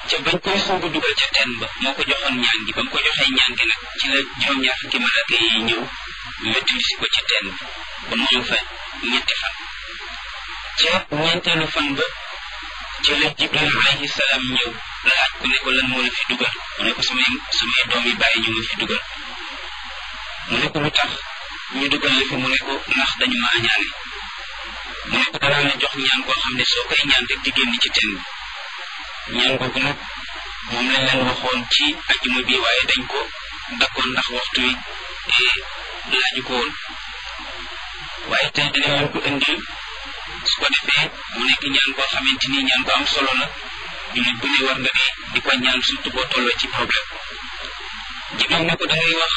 ca bañ koy soog a dugal ca teen ba moo ko joxoon ñaan gi ba mu ko joxee ñaan gi nag ci la juróom-ñaar fukki malaaka yi ñëw wettali si ko ci teen ba mu am fa ñetti fan ca ñeenteelu fan ba ci la Jibril alayhi salaam ñëw laaj ko ne ko lan moo la fi dugal mu ne ko samay doom yi bàyyi ñu ma fi dugal mu ne ko lu tax ñu dugal la fi mu ne ko ndax dañu ma añaane mu ne ko danaa la jox ñaan koo xam ne soo koy ñaan rek di génn ci teen bi ñaan googu nag moom lañ leen waxoon ci ajjuma bi waaye dañ ko dakkoon ndax waxtu wi laaju ko woon waaye tey dinañ leen ko indil su ko defee mu nekk ñaan koo xamante ni ñaan ko am solo la jullit bu ne war nga di ko ñaan surtout boo tolloo ci problème Jibril ne ko da ngay wax